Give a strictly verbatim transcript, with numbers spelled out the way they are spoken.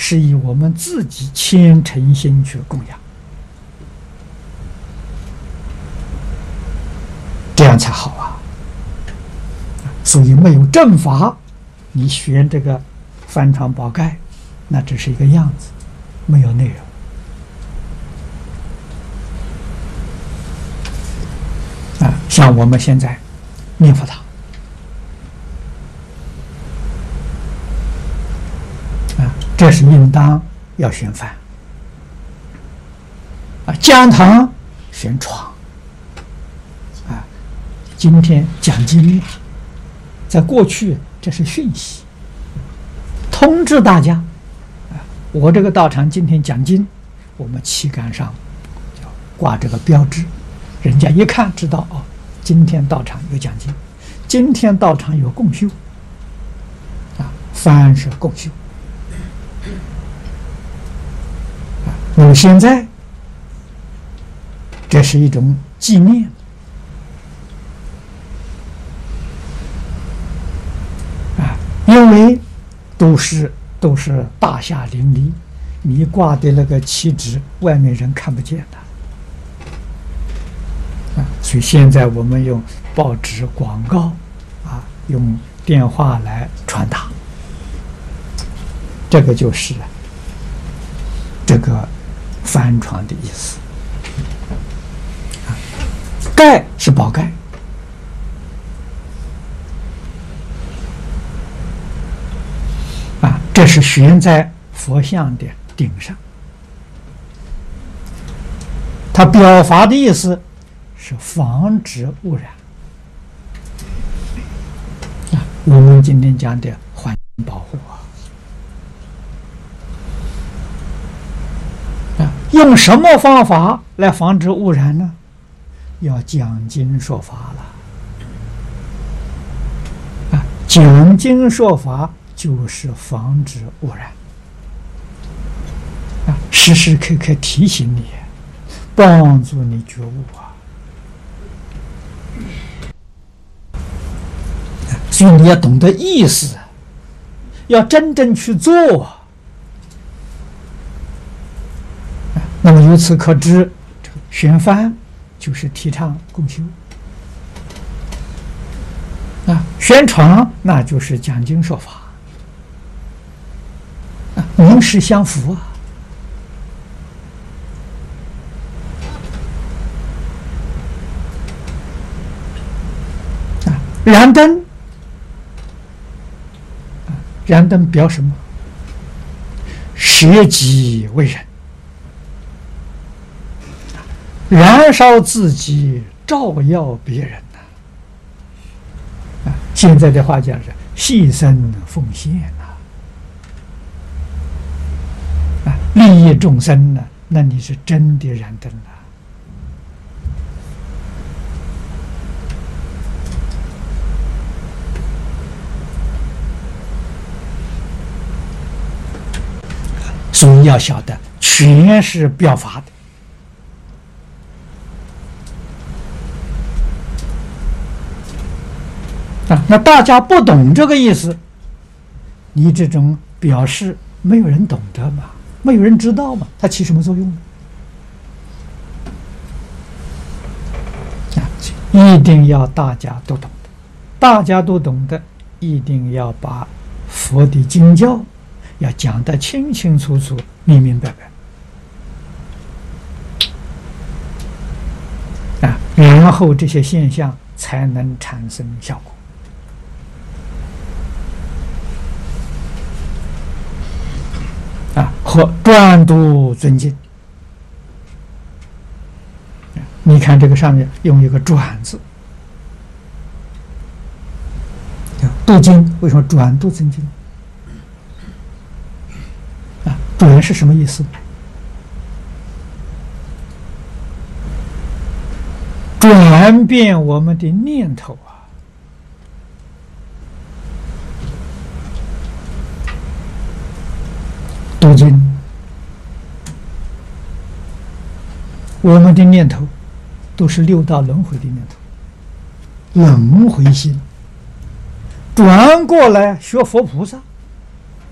是以我们自己虔诚心去供养，这样才好啊。所以没有正法，你学这个翻传宝盖，那只是一个样子，没有内容。啊，像我们现在念佛堂，啊，这是应当要选翻。啊，讲堂选床。啊，今天讲经，在过去这是讯息，通知大家。啊，我这个道场今天讲经，我们旗杆上挂这个标志。人家一看知道哦，今天道场有讲经，今天道场有共修，啊，翻是共修，啊，那么现在这是一种纪念，啊，因为都是都是大厦林立，你挂的那个旗帜，外面人看不见的。所以现在我们用报纸广告，啊，用电话来传达，这个就是这个翻传的意思。啊，盖是宝盖，啊，这是悬在佛像的顶上，它表法的意思是防止污染。啊，我们今天讲的环境保护啊，啊，用什么方法来防止污染呢？要讲经说法了。啊，讲经说法就是防止污染。啊，时时刻刻提醒你，帮助你觉悟啊。所以你要懂得意思，要真正去做。那么由此可知，这个宣翻就是提倡共修啊，宣传那就是讲经说法啊，名实相符啊。啊，燃灯。燃灯表什么？舍己为人，燃烧自己，照耀别人呐！啊，现在的话讲是牺牲奉献呐！啊，利益众生呢，那你是真的燃灯了。所以要晓得，全是表法的啊。那大家不懂这个意思，你这种表示没有人懂得嘛，没有人知道嘛，它起什么作用呢？啊，一定要大家都懂得，大家都懂得，一定要把佛的经教要讲得清清楚楚、明明白白啊，然后这些现象才能产生效果啊，和专读尊敬。你看这个上面用一个转字，读经为什么转读尊敬？转是什么意思？转变我们的念头啊！读经，我们的念头都是六道轮回的念头，轮回心，转过来学佛菩萨。